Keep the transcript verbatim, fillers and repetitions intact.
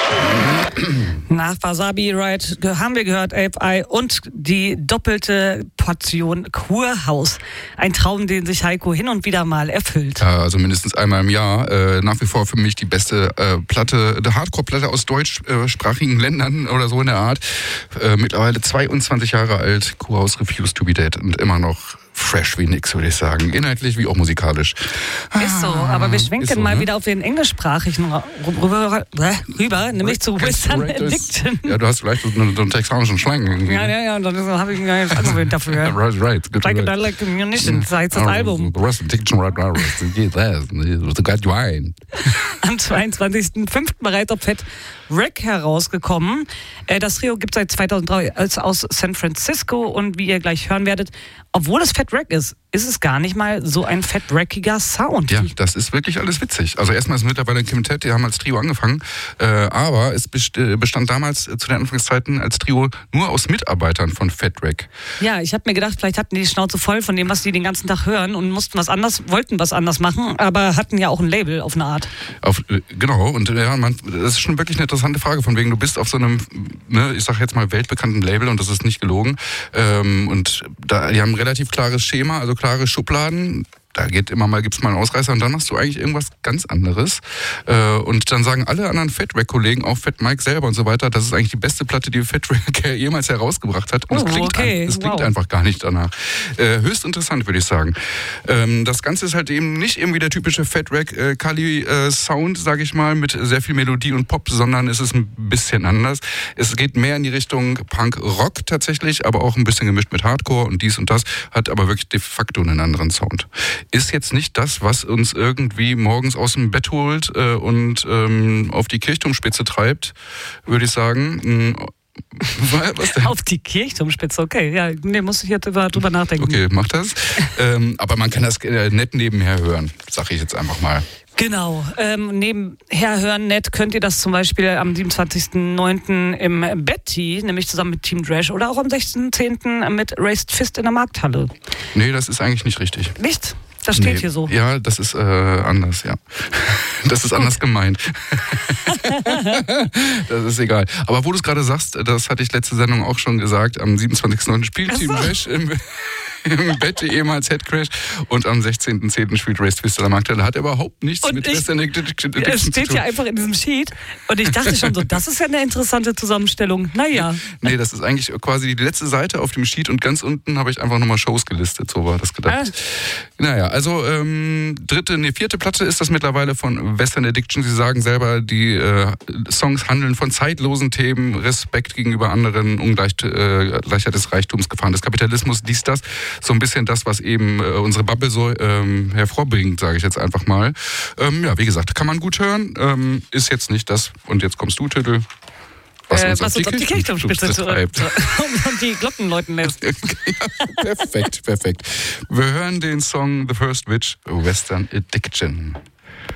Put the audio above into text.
Nach Wasabi Ride haben wir gehört Ape Eye und die doppelte Portion Kurhaus. Ein Traum, den sich Heiko hin und wieder mal erfüllt. Ja, also mindestens einmal im Jahr. Äh, nach wie vor für mich die beste äh, Platte, eine Hardcore-Platte aus deutschsprachigen Ländern oder so in der Art. Äh, mittlerweile zweiundzwanzig Jahre alt, Kurhaus Refused to be Dead und immer noch fresh wie nix, würde ich sagen. Inhaltlich wie auch musikalisch. Ist so, aber wir schwenken so, mal ne? wieder auf den englischsprachigen rüber, rüber nämlich zu Western Right, Addiction. Ja, du hast vielleicht so einen, so einen texanischen Schlang irgendwie. Ja, ja, ja, und dann habe ich mich angewöhnt dafür. Right, right. Good, Psychedelic Ammunition, das heißt das Album. The Western Addiction, right, right, right. The God Wine. Am zweiundzwanzigsten fünften bereits auf Fat Wreck herausgekommen. Das Trio gibt es seit zweitausenddrei aus San Francisco und wie ihr gleich hören werdet, obwohl es Fat Wreck ist, ist es gar nicht mal so ein Fat Wreckiger Sound. Ja, das ist wirklich alles witzig. Also erstmal ist es mittlerweile ein Quintett, die haben als Trio angefangen, äh, aber es bestand damals äh, zu den Anfangszeiten als Trio nur aus Mitarbeitern von Fat Wreck. Ja, ich habe mir gedacht, vielleicht hatten die die Schnauze voll von dem, was die den ganzen Tag hören und mussten was anders, wollten was anders machen, aber hatten ja auch ein Label auf eine Art. Auf, äh, genau, und ja, man, das ist schon wirklich eine interessante Frage, von wegen, du bist auf so einem, ne, ich sag jetzt mal weltbekannten Label und das ist nicht gelogen, ähm, und da, die haben ein relativ klares Schema, also klare Schubladen. Da geht immer mal, gibt's mal einen Ausreißer und dann machst du eigentlich irgendwas ganz anderes. Äh, und dann sagen alle anderen Fat Wreck-Kollegen, auch Fat Mike selber und so weiter, das ist eigentlich die beste Platte, die Fat Wreck jemals herausgebracht hat. Und oh, es klingt, okay. ein, es klingt wow. einfach gar nicht danach. Äh, höchst interessant, würde ich sagen. Ähm, das Ganze ist halt eben nicht irgendwie der typische Fat Wreck-Kali-Sound, äh, sage ich mal, mit sehr viel Melodie und Pop, sondern es ist ein bisschen anders. Es geht mehr in die Richtung Punk-Rock tatsächlich, aber auch ein bisschen gemischt mit Hardcore und dies und das, hat aber wirklich de facto einen anderen Sound. Ist jetzt nicht das, was uns irgendwie morgens aus dem Bett holt äh, und ähm, auf die Kirchturmspitze treibt, würde ich sagen. Was denn? Auf die Kirchturmspitze, okay. Ja, nee, muss ich jetzt drüber, drüber nachdenken. Okay, mach das. ähm, aber man kann das äh, nett nebenher hören, sag ich jetzt einfach mal. Genau. Ähm, nebenher hören nett könnt ihr das zum Beispiel am siebenundzwanzigsten neunten im Betty, nämlich zusammen mit Team Trash, oder auch am sechzehnten zehnten mit Raised Fist in der Markthalle. Nee, das ist eigentlich nicht richtig. Nicht? Das steht nee. hier so. Ja, das ist äh, anders, ja. Das ist anders gemeint. Das ist egal. Aber wo du es gerade sagst, das hatte ich letzte Sendung auch schon gesagt, am siebenundzwanzigsten neunten spielt Team Trash im, im Bett, ehemals Headcrash, und am sechzehnten zehnten spielt Raised Fist in der Markthalle. Hat überhaupt nichts und mit ich, Western Addiction zu tun. Es steht ja einfach in diesem Sheet und ich dachte schon so, das ist ja eine interessante Zusammenstellung. Naja. Nee, das ist eigentlich quasi die letzte Seite auf dem Sheet und ganz unten habe ich einfach nochmal Shows gelistet, so war das gedacht. Ah. Naja, also ähm, dritte, nee, vierte Platte ist das mittlerweile von Western Addiction. Sie sagen selber, die äh, Songs handeln von zeitlosen Themen, Respekt gegenüber anderen, Ungleichheit äh, des Reichtums, Gefahren des Kapitalismus, dies, das. So ein bisschen das, was eben äh, unsere Bubble so ähm, hervorbringt, sage ich jetzt einfach mal. Ähm, ja, wie gesagt, kann man gut hören, ähm, ist jetzt nicht das, und jetzt kommst du, Tüttel. Was uns, äh, was uns auf die Kirchturmspitze treibt. Und die Glocken läuten lässt. Ja, perfekt, perfekt. Wir hören den Song The First Witch, Western Addiction.